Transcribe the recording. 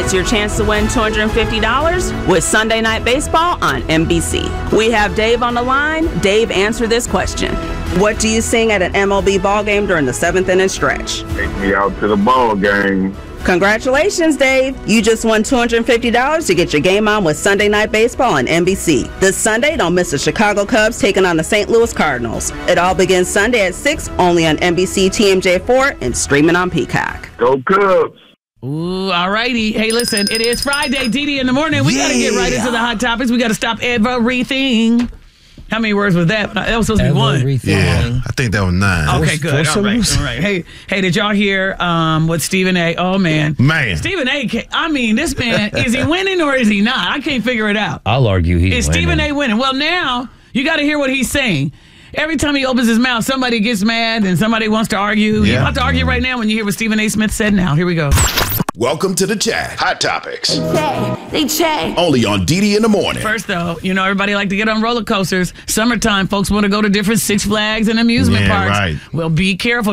It's your chance to win $250 with Sunday Night Baseball on NBC. We have Dave on the line. Dave, answer this question. What do you sing at an MLB ballgame during the 7th inning stretch? Take me out to the ball game. Congratulations, Dave. You just won $250 to get your game on with Sunday Night Baseball on NBC. This Sunday, don't miss the Chicago Cubs taking on the St. Louis Cardinals. It all begins Sunday at 6, only on NBC TMJ4 and streaming on Peacock. Go Cubs. Ooh, all righty. Hey, listen, it is Friday, DD in the morning. We got to get right into the hot topics. We got to stop everything. How many words was that? That was supposed to be one. Yeah, I think that was 9. Okay, good. All right. Hey, did y'all hear what Stephen A? Oh, man. Stephen A, this man, is he winning or is he not? I can't figure it out. I'll argue he's winning. Is Stephen A winning? Well, now you got to hear what he's saying. Every time he opens his mouth, somebody gets mad and somebody wants to argue. Yeah. You're about to argue right now when you hear what Stephen A. Smith said now. Here we go. Welcome to the chat. Hot Topics. They say. Only on DD in the morning. First, though, everybody like to get on roller coasters. Summertime, folks want to go to different Six Flags and amusement parks. Right. Well, be careful.